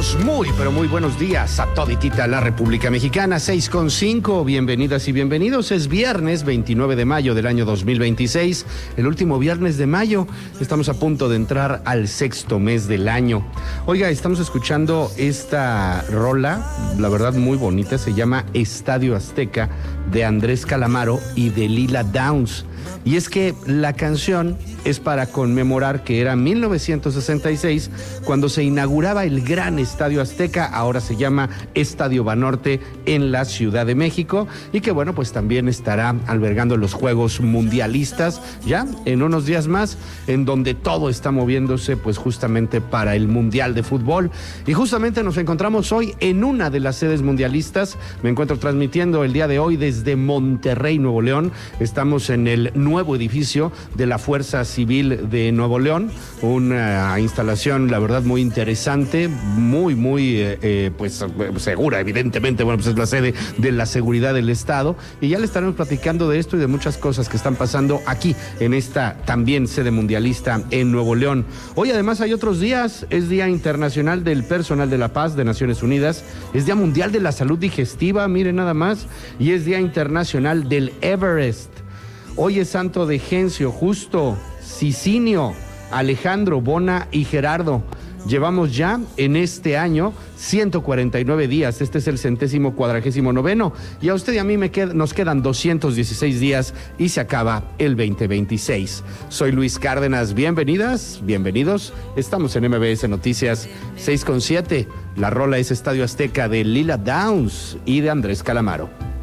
Saludos, muy, pero muy buenos días a toditita la República Mexicana, 6:05, bienvenidas y bienvenidos. Es viernes 29 de mayo del año 2026, el último viernes de mayo. Estamos a punto de entrar al sexto mes del año. Oiga, estamos escuchando esta rola, la verdad muy bonita, se llama Estadio Azteca, de Andrés Calamaro y de Lila Downs. Y es que la canción es para conmemorar que era 1966 cuando se inauguraba el gran Estadio Azteca, ahora se llama Estadio Banorte, en la Ciudad de México, y que bueno, pues también estará albergando los Juegos Mundialistas ya en unos días más, en donde todo está moviéndose pues justamente para el Mundial de Fútbol. Y justamente nos encontramos hoy en una de las sedes mundialistas. Me encuentro transmitiendo el día de hoy desde Monterrey, Nuevo León. Estamos en el nuevo edificio de la Fuerza Civil de Nuevo León, una instalación, la verdad, muy interesante, muy pues segura, evidentemente. Bueno, pues es la sede de la seguridad del Estado, y ya le estaremos platicando de esto y de muchas cosas que están pasando aquí en esta también sede mundialista en Nuevo León. Hoy además hay otros días: es Día Internacional del Personal de la Paz de Naciones Unidas, es Día Mundial de la Salud Digestiva, miren nada más, y es Día Internacional del Everest. Hoy es santo de Gencio, Justo, Cicinio, Alejandro, Bona y Gerardo. Llevamos ya en este año 149 días, este es el 149º, y a usted y a mí nos quedan 216 días y se acaba el 2026. Soy Luis Cárdenas, bienvenidas, bienvenidos, estamos en MBS Noticias 6:7, la rola es Estadio Azteca de Lila Downs y de Andrés Calamaro.